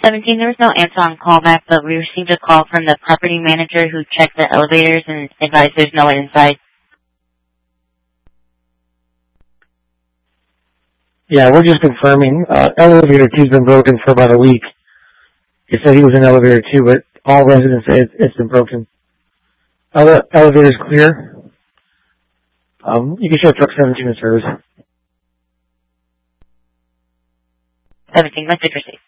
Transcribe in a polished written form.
17, there was no answer on callback, but we received a call from the property manager who checked the elevators and advised there's no one inside. Yeah, we're just confirming. Elevator 2's been broken for about a week. He said he was in elevator 2, but all residents say it's been broken. Elevator's clear. You can show truck 17 in service. 17, message received.